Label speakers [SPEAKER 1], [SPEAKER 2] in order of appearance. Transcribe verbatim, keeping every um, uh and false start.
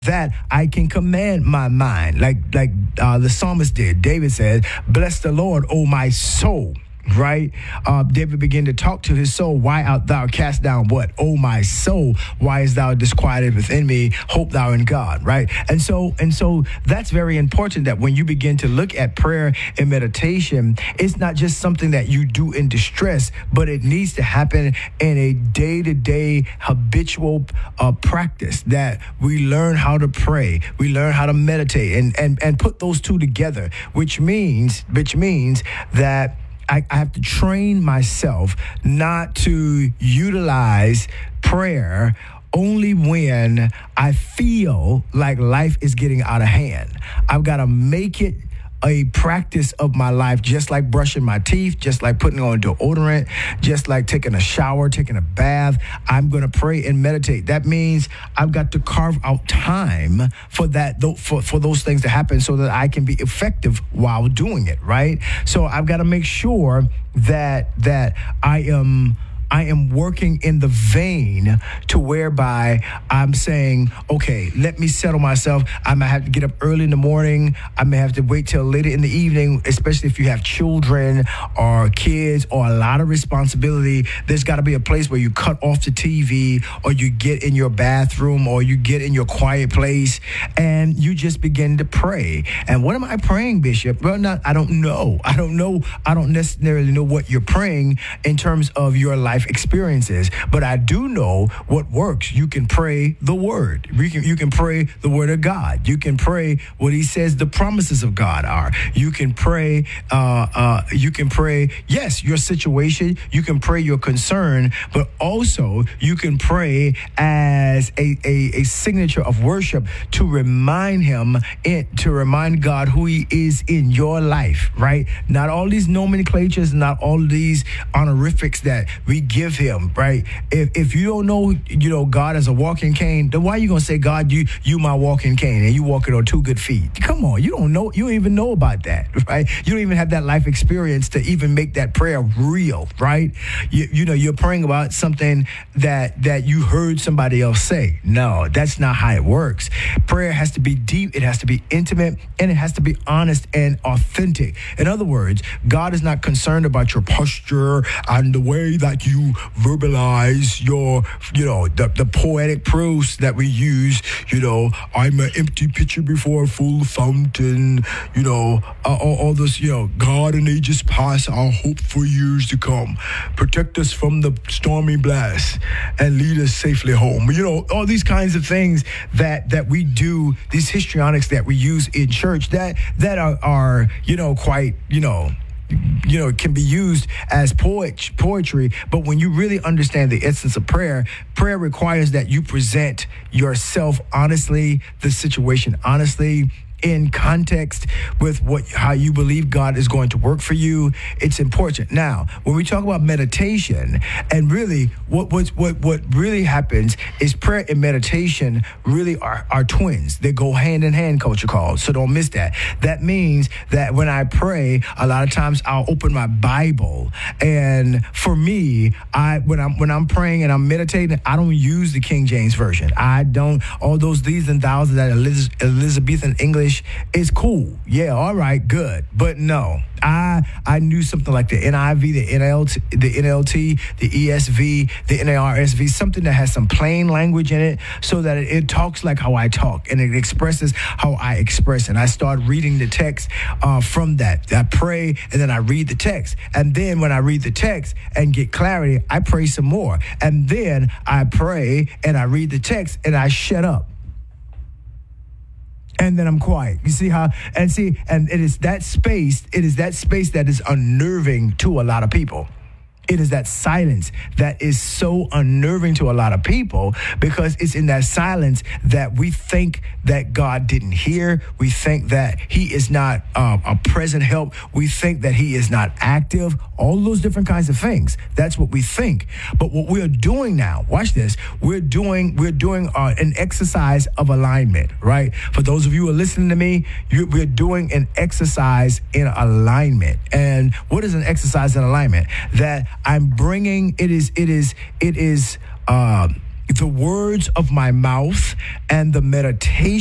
[SPEAKER 1] that I can command my mind, like like uh, the psalmist did. David said, "Bless the Lord, O my soul." Right? Uh, David began to talk to his soul. Why art thou cast down? What? Oh, my soul, why is thou disquieted within me? Hope thou in God. Right? And so, and so that's very important, that when you begin to look at prayer and meditation, it's not just something that you do in distress, but it needs to happen in a day-to-day habitual uh, practice, that we learn how to pray, we learn how to meditate, and and and put those two together, which means which means that I, I have to train myself not to utilize prayer only when I feel like life is getting out of hand. I've got to make it a practice of my life, just like brushing my teeth, just like putting on deodorant, just like taking a shower, taking a bath. I'm going to pray and meditate. That means I've got to carve out time for that, for, for those things to happen, so that I can be effective while doing it, right? So I've got to make sure that that I am I am working in the vein to whereby I'm saying, okay, let me settle myself. I might have to get up early in the morning. I may have to wait till later in the evening, especially if you have children or kids or a lot of responsibility. There's got to be a place where you cut off the T V, or you get in your bathroom, or you get in your quiet place, and you just begin to pray. And what am I praying, Bishop? Well, not, I don't know. I don't know. I don't necessarily know what you're praying in terms of your life experiences, but I do know what works. You can pray the word. You can, you can pray the word of God. You can pray what he says the promises of God are. You can pray, uh, uh, you can pray, yes, your situation. You can pray your concern, but also you can pray as a, a, a signature of worship to remind him, in, to remind God who he is in your life, right? Not all these nomenclatures, not all these honorifics that we give him, right? If if you don't know, you know, God as a walking cane, then why are you gonna say, God, you you my walking cane, and you walking on two good feet? Come on, you don't know, you don't even know about that, right? You don't even have that life experience to even make that prayer real, right? You you know, you're praying about something that that you heard somebody else say. No, that's not how it works. Prayer has to be deep, it has to be intimate, and it has to be honest and authentic. In other words, God is not concerned about your posture and the way that you verbalize your, you know, the, the poetic prose that we use. You know, I'm an empty pitcher before a full fountain. You know, uh, all, all this, you know, God in ages past, our hope for years to come. Protect us from the stormy blast and lead us safely home. You know, all these kinds of things that that we do, these histrionics that we use in church, that that are, are you know, quite, you know, you know, it can be used as poet, poetry, but when you really understand the essence of prayer, prayer requires that you present yourself honestly, the situation honestly, in context with what how you believe God is going to work for you. It's important. Now, when we talk about meditation, and really what what what, what really happens is prayer and meditation really are, are twins. They go hand in hand, culture calls. So don't miss that. That means that when I pray, a lot of times I'll open my Bible, and for me, I when I'm when I'm praying and I'm meditating, I don't use the King James Version. I don't, all those these and thous that Eliz- Elizabethan English is cool. Yeah, all right, good. But no, I I knew something like the N I V, the N L T, the N L T, the E S V, the N A R S V, something that has some plain language in it, so that it, it talks like how I talk and it expresses how I express. And I start reading the text uh, from that. I pray and then I read the text. And then when I read the text and get clarity, I pray some more. And then I pray and I read the text and I shut up. And then I'm quiet. You see how, and see, and it is that space, it is that space that is unnerving to a lot of people. It is that silence that is so unnerving to a lot of people, because it's in that silence that we think that God didn't hear. We think that he is not uh, a present help. We think that he is not active. All those different kinds of things. That's what we think. But what we're doing now, watch this, we're doing we're doing uh, an exercise of alignment, right? For those of you who are listening to me, you, we're doing an exercise in alignment. And what is an exercise in alignment? That I'm bringing, it is, it is, it is, uh, the words of my mouth and the meditation